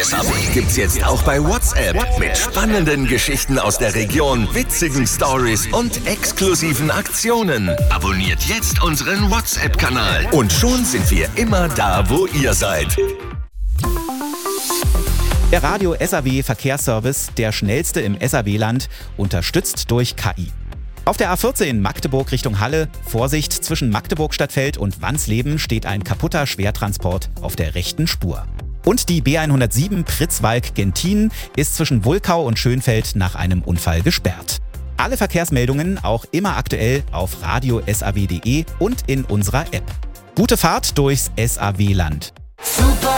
SAW gibt's jetzt auch bei WhatsApp. Mit spannenden Geschichten aus der Region, witzigen Stories und exklusiven Aktionen. Abonniert jetzt unseren WhatsApp-Kanal. Und schon sind wir immer da, wo ihr seid. Der Radio SAW Verkehrsservice, der schnellste im SAW-Land, unterstützt durch KI. Auf der A14 Magdeburg Richtung Halle, Vorsicht, zwischen Magdeburg-Stadtfeld und Wansleben steht ein kaputter Schwertransport auf der rechten Spur. Und die B107 Pritzwalk-Genthin ist zwischen Wulkau und Schönfeld nach einem Unfall gesperrt. Alle Verkehrsmeldungen auch immer aktuell auf radiosaw.de und in unserer App. Gute Fahrt durchs SAW-Land.